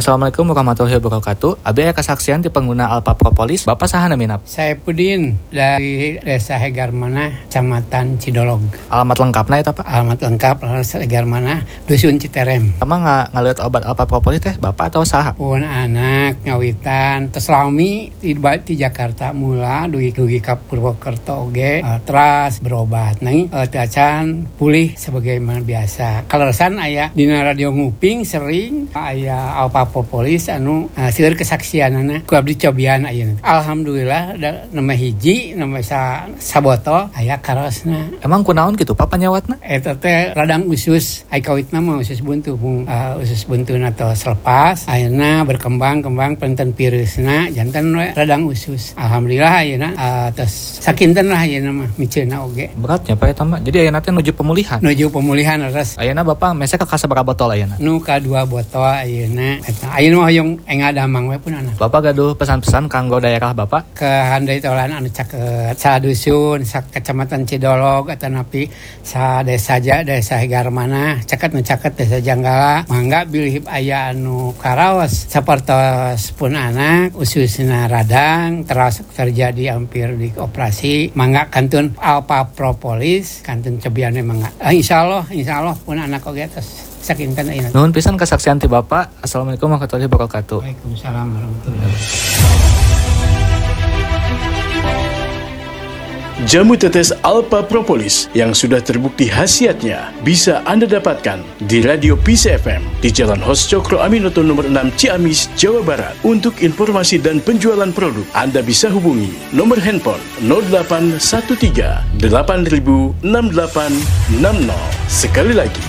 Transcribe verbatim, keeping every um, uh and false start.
Assalamualaikum warahmatullahi wabarakatuh. Abi aya kesaksian di pengguna Alpha Propolis. Bapak saha minap? Saya Pudin dari Desa Hegarmana, Kecamatan Cidolog. Alamat lengkapna eta Pak? Alamat lengkap Desa Hegarmana, Dusun Citerem. Sama nggak ngeliat obat Alpha Propolis teh Bapak atau saha? Pun anak ngawitan tes lami di, di Jakarta mula dugi-dugi ka Purwokerto oge uh, teras berobat nih uh, tacan pulih sebagaimana biasa. Kaleresan aya dina radio nguping sering aya Alpha Propolis anu uh, seueur kesaksianana ku abdi cobian ayeuna. Alhamdulillah da nama hiji nama sa sabotol aya karosna. Emang kunaon gitu Pak panyawatna? Eta teh radang usus ai kawitna mah usus buntu pung uh, usus buntuna tos lepas ayeuna berkembang-kembang penten virusna janten we radang usus. Alhamdulillah ayeuna uh, tos sakinten lah ayeuna mah miceuna oge. Beratnya Pak eta mah. Jadi ayeuna teh nuju pemulihan. Nuju pemulihan res. Ayeuna Bapak mese ka sabaraha botol ayeuna? Nu ka dua botol ayeuna. Eta ayeuna mah hoyong enga damang we pun anak. Bapak gaduh pesan-pesan kanggo daerah Bapak? Ke handai tolan anu caket sa dusun, sa kecamatan Cidolog atau napi sa desa aja desa Hegarmana, caket nu caket desa Janggala, mangga bilih aya anu karaos sapertos pun anak ususna radang terus terjadi hampir di operasi, mangga kantun Alpha Propolis, kantun cobiane mangga. Ah, insyaallah insyaallah pun anak oge tos sakinten ayeuna. Nuhun pisan kesaksian ti Bapak. Assalamualaikum warahmatullahi wabarakatuh. Waalaikumsalam warahmatullahi wabarakatuh. Jamu tetes Alpha Propolis yang sudah terbukti khasiatnya bisa Anda dapatkan di Radio Peace F M di Jalan Hos Cokro Aminoto nomor enam Ciamis, Jawa Barat. Untuk informasi dan penjualan produk, Anda bisa hubungi nomor handphone nol delapan satu tiga delapan ribu enam delapan enam nol. Sekali lagi